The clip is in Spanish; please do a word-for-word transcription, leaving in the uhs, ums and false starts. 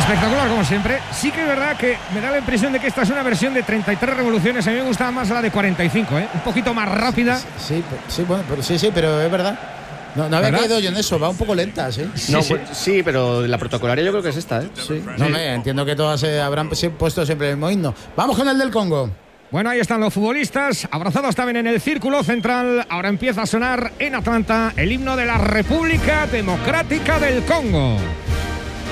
Espectacular como siempre. Sí que es verdad que me da la impresión de que esta es una versión de treinta y tres revoluciones. A mí me gustaba más la de cuarenta y cinco, ¿eh? Un poquito más rápida. Sí, sí, bueno, pero sí, sí, pero es verdad. No, no había ¿verdad? caído yo en eso, va un poco lenta, ¿sí? No, sí. pues, sí, pero la protocolaria yo creo que es esta, ¿eh? Sí. No, me entiendo que todas eh, habrán puesto siempre el mismo himno. Vamos con el del Congo. Bueno, ahí están los futbolistas, abrazados también en el círculo central. Ahora empieza a sonar en Atlanta el himno de la República Democrática del Congo.